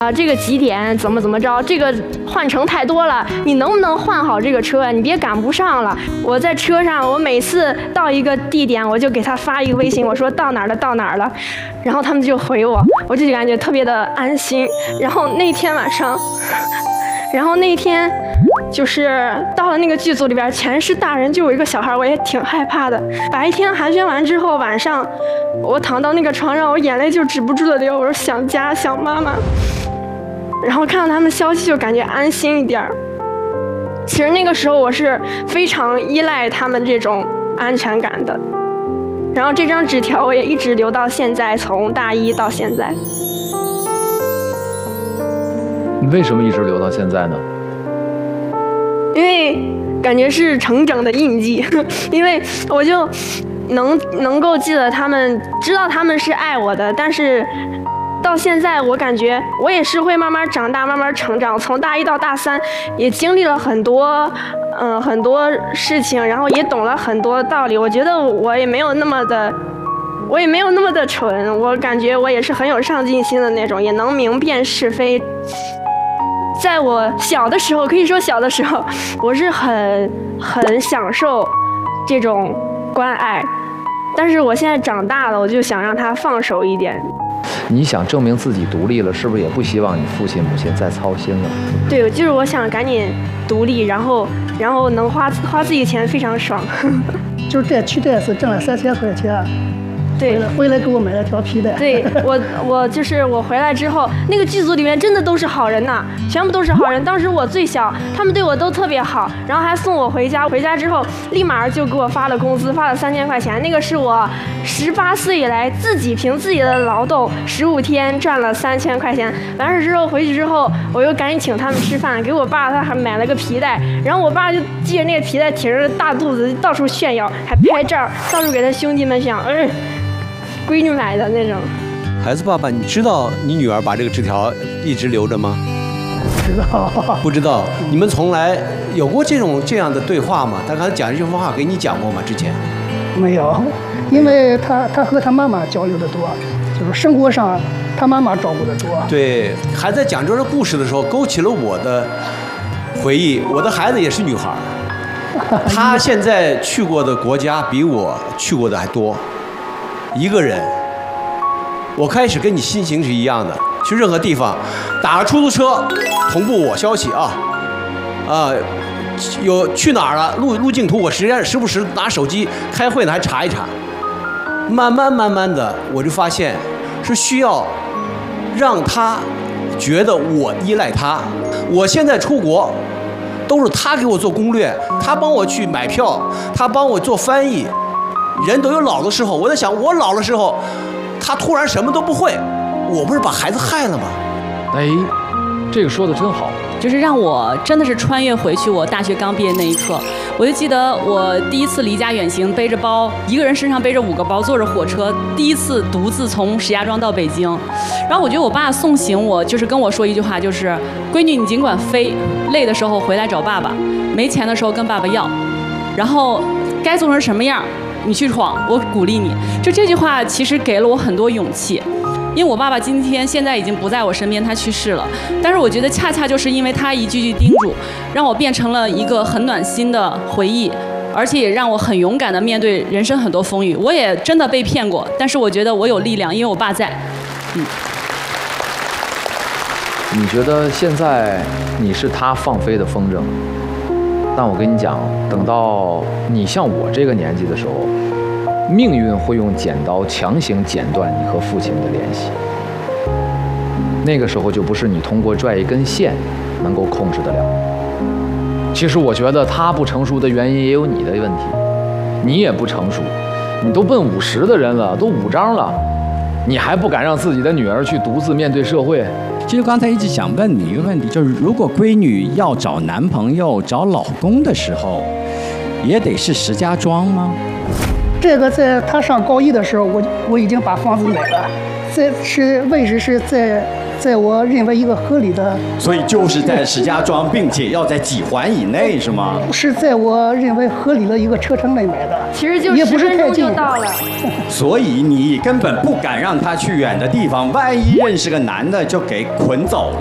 这个几点怎么着，这个换乘太多了，你能不能换好这个车呀？你别赶不上了。我在车上，我每次到一个地点，我就给他发一个微信，我说到哪儿了，然后他们就回我，我就感觉特别的安心。然后那天晚上，就是到了那个剧组里边，全是大人，就有一个小孩，我也挺害怕的。白天寒暄完之后，晚上我躺到那个床上，我眼泪就止不住的流，我说想家想妈妈。然后看到他们消息就感觉安心一点。其实那个时候我是非常依赖他们这种安全感的。然后这张纸条我也一直留到现在，从大一到现在。 你为什么一直留到现在呢？ 因为感觉是成长的印记，因为我就能够记得他们，知道他们是爱我的，但是到现在我感觉我也是会慢慢长大，慢慢成长。从大一到大三，也经历了很多事情，然后也懂了很多道理。我觉得我也没有那么的蠢，我感觉我也是很有上进心的那种，也能明辨是非。在我小的时候，可以说小的时候，我是很享受这种关爱，但是我现在长大了，我就想让他放手一点。 你想证明自己独立了，是不是也不希望你父亲母亲再操心了？ 对，就是我想赶紧独立，然后能花自己钱，非常爽。 就是去这次挣了3000块钱。 对， 回来给我买了条皮带。 对，我就是我回来之后，那个剧组里面真的都是好人呐，全部都是好人。当时我最小，他们对我都特别好，然后还送我回家。回家之后，立马就给我发了工资，发了3000块钱。那个是我18岁以来凭自己的劳动，15天赚了3000块钱。完事之后回去之后，我又赶紧请他们吃饭，给我爸他还买了个皮带，然后我爸就系着那个皮带，挺着大肚子到处炫耀，还拍照，到处给他兄弟们炫耀，闺女买的那种。 孩子爸爸，你知道你女儿把这个纸条一直留着吗？ 不知道。 不知道。你们从来有过这样的对话吗？他刚才讲这番话给你讲过吗？之前没有，因为他和他妈妈交流的多，就是生活上他妈妈照顾的多。 对，还在讲这个故事的时候，勾起了我的回忆。我的孩子也是女孩，她现在去过的国家比我去过的还多。一个人，我开始跟你心情是一样的，去任何地方，打个出租车，同步我消息有去哪儿了，路径图，我时不时拿手机开会呢，还查一查。慢慢的，我就发现是需要让他觉得我依赖他。我现在出国，都是他给我做攻略，他帮我去买票，他帮我做翻译。人都有老的时候，我在想，我老的时候，他突然什么都不会，我不是把孩子害了吗？ 哎，这个说的真好， 就是让我真的是穿越回去我大学刚毕业那一刻。我就记得我第一次离家远行，背着包，一个人身上背着5个包，坐着火车，第一次独自从石家庄到北京。然后我觉得我爸送行我，就是跟我说一句话，就是闺女，你尽管飞，累的时候回来找爸爸，没钱的时候跟爸爸要，然后该做成什么样你去闯，我鼓励你。就这句话其实给了我很多勇气，因为我爸爸现在已经不在我身边，他去世了。但是我觉得恰恰就是因为他一句句叮嘱，让我变成了一个很暖心的回忆，而且也让我很勇敢地面对人生很多风雨。我也真的被骗过，但是我觉得我有力量，因为我爸在。 你觉得现在你是他放飞的风筝？但我跟你讲，等到你像我这个年纪的时候，命运会用剪刀强行剪断你和父亲的联系。那个时候就不是你通过拽一根线能够控制得了。其实我觉得他不成熟的原因也有你的问题，你也不成熟，你都奔50的人了，都5张了，你还不敢让自己的女儿去独自面对社会。 其实刚才一直想问你一个问题，就是如果闺女要找男朋友、找老公的时候，也得是石家庄吗？ 这个在她上高1的时候，我已经把房子买了，为什是在在我认为一个合理的， 所以就是在石家庄，并且要在几环以内，是吗？ 是在我认为合理的一个车程内买的， 其实就也不 10分钟是太近就到了。 所以你根本不敢让他去远的地方，万一认识个男的就给捆走了。